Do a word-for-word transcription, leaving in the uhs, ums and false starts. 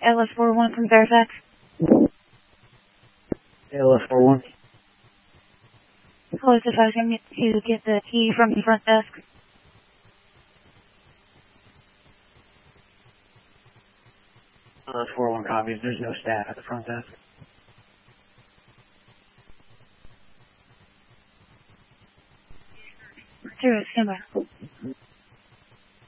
L S four one from Fairfax. L S four one. Close advising to get the key from the front desk. L S four one copies. There's no staff at the front desk. Zero, stand by.